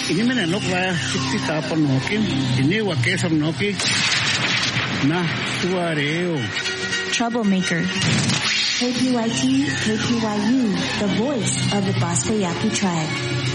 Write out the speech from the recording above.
Inimene nokla sikti tapan nokin. Ini wakesam noki. Na suareo. Troublemaker. KPYT, KPYU, the voice of the Basbayaki tribe.